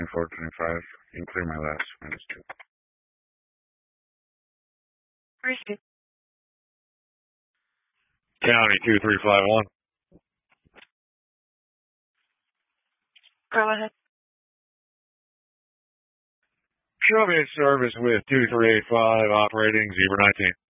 425. You can clear my last -2. Appreciate it. County 2351. Go ahead. Show me in service with 2385 operating Zebra 19.